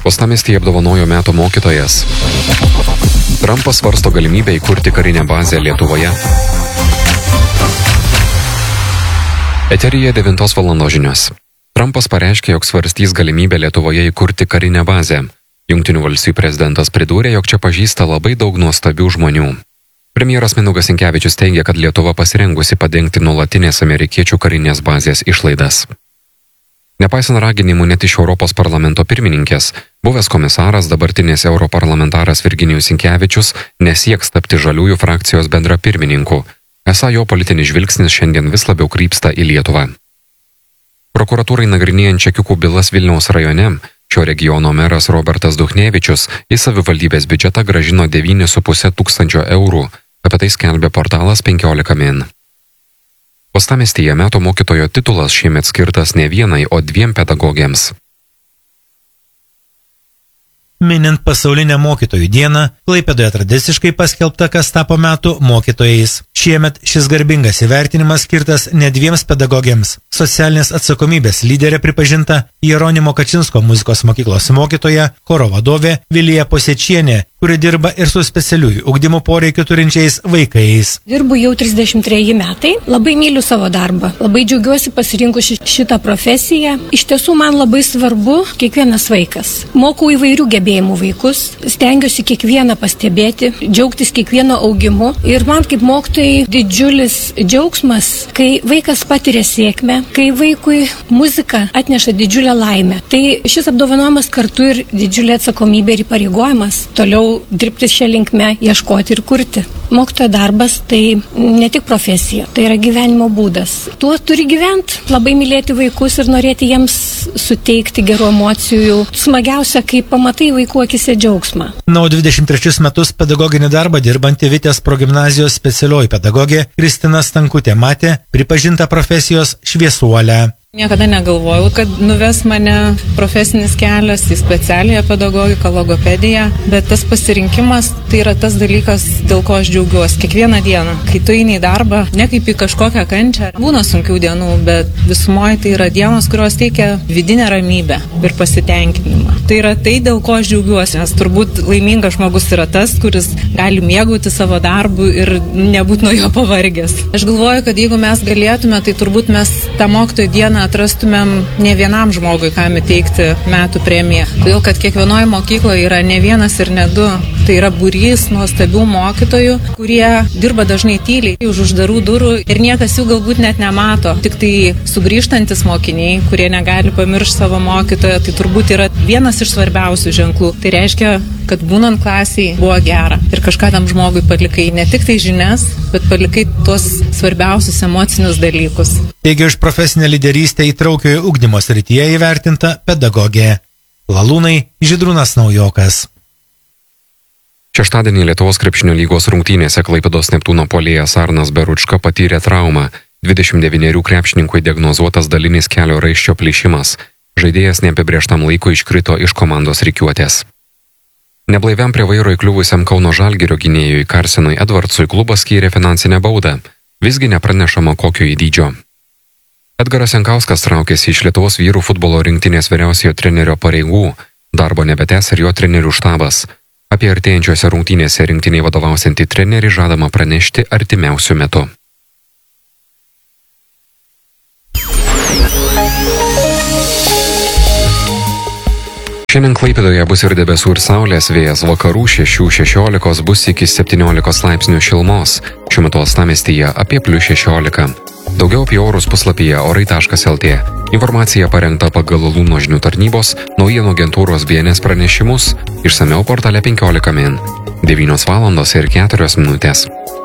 Uostamiestyje apdovanojo metų mokytojas. Trumpas svarsto galimybę įkurti karinę bazę Lietuvoje. Eteryje 9 valandos žinios. Trumpas pareiškė, jog svarstys galimybę Lietuvoje įkurti karinę bazę. Jungtinių valstijų prezidentas pridūrė, jog čia pažįsta labai daug nuostabių žmonių. Premjeras Mindaugas Sinkevičius teigia, kad Lietuva pasirengusi padengti nuolatinės amerikiečių karinės bazės išlaidas. Nepaisant raginimų net iš Europos parlamento pirmininkės, buvęs komisaras, dabartinis europarlamentaras Virginijus Sinkevičius nesieks tapti žaliųjų frakcijos bendrapirmininku. Esą jo politinis žvilgsnis šiandien vis labiau krypsta į Lietuvą. Prokuratūrai nagrinėjant čekiukų bylas Vilniaus rajone, šio regiono meras Robertas Duchnevičius į savivaldybės biudžetą grąžino 9,5 tūkstančio eurų. Apie tai skelbia portalas 15 min. Uostamiestyje metų mokytojo titulas šiemet skirtas ne vienai, o 2 pedagogėms. Minint pasaulinę mokytojų dieną, Klaipėdoje tradiciškai paskelbta, kas tapo metų mokytojais. Šiemet šis garbingas įvertinimas skirtas ne 2 pedagogėms. Socialinės atsakomybės lyderė pripažinta Jeronimo Kačinsko muzikos mokyklos mokytoja, choro vadovė Vilija Posiečienė, kuri dirba ir su specialiųjų ugdymo poreikių turinčiais vaikais. Dirbu jau 33 metai, labai myliu savo darbą, labai džiaugiuosi pasirinkus šitą profesiją. Iš tiesų man labai svarbu kiekvienas vaikas. Mokau įvairių gebėjimų vaikus, stengiuosi kiekvieną pastebėti, džiaugtis kiekvieno augimu ir man kaip mokytojai didžiulis džiaugsmas, kai vaikas patiria sėkmę, kai vaikui muzika atneša didžiulę laimę. Tai šis apdovanojimas kartu ir didžiulė atsakomybė ir įpareigojimas toliau dirbti šią linkmę, ieškoti ir kurti. Mokytojo darbas tai ne tik profesija, tai yra gyvenimo būdas. Tuo turi gyventi, labai mylėti vaikus ir norėti jiems suteikti gerų emocijų. Smagiausia, kai pamatai vaikų akise džiaugsmą. Na, o 23 metus pedagoginį darbą dirbanti Vitės progimnazijos specialioji pedagogė Kristina Stankutė matė pripažinta profesijos šviesuolę. Niekada negalvojau, kad nuves mane profesinis kelias į specialiąją pedagogiką, logopediją, bet tas pasirinkimas tai yra tas dalykas, dėl ko aš džiaugiuosi kiekvieną dieną. Kai tu eini į darbą, ne kaip į kažkokią kančią, būna sunkių dienų, bet visumoje tai yra dienos, kurios teikia vidinę ramybę ir pasitenkinimą. Tai yra tai, dėl ko aš džiaugiuosi, nes turbūt laimingas žmogus yra tas, kuris gali mėgauti savo darbu ir nebūti nuo jo pavargęs. Aš galvoju, kad jeigu mes galėtume, tai turbūt mes tą mokytojų dieną atrastumėm ne vienam žmogui, kam įteikti metų premiją. Todėl, kad kiekvienoje mokykloje yra ne vienas ir ne 2. Tai yra būrys nuostabių mokytojų, kurie dirba dažnai tyliai už uždarų durų ir niekas jų galbūt net nemato. Tik tai sugrįžtantis mokiniai, kurie negali pamiršti savo mokytojo, tai turbūt yra vienas iš svarbiausių ženklų. Tai reiškia, kad būnant klasiai buvo gera ir kažką tam žmogui palikai ne tik tai žinias, bet palikai tuos svarbiausius emocinius dalykus. Teigia už profesinę lyderystę įtraukiojo ugdymo srityje įvertinta pedagogė. Lalūnai Žydrūnas Naujokas. Šeštadienį Lietuvos krepšinio lygos rungtynėse Klaipėdos Neptūno puolėjas Arnas Beručka patyrė traumą. 29 krepšininkui diagnozuotas dalinis kelio raiščio plyšimas. Žaidėjas neapibrėžtam laikui iškrito iš komandos rikiuotės. Neblaiviam prie vairo įkliuvusiam Kauno Žalgirio gynėjui Karsenui Edvardsui klubas skyrė finansinę baudą. Visgi nepranešama kokio dydžio. Edgaras Jankauskas traukėsi iš Lietuvos vyrų futbolo rinktinės vyriausiojo trenerio pareigų. Darbo nebetęs ir jo trenerių štabas. Apie artėjančiose rungtynėse rinktiniai vadovausiantį trenerį žadama pranešti artimiausiu metu. Šiandien Klaipėdoje bus ir debesų ir saulės, vėjas vakarų 6-16 bus iki 17 laipsnių šilumos. Šiuo metu uostamiestyje apie +16. Daugiau apie orus puslapyje orai.lt. Informacija parengta pagal Lūno žinių tarnybos, naujienų agentūros BNS pranešimus, išsamiau portale 15 min. 9 valandos ir 4 minutės.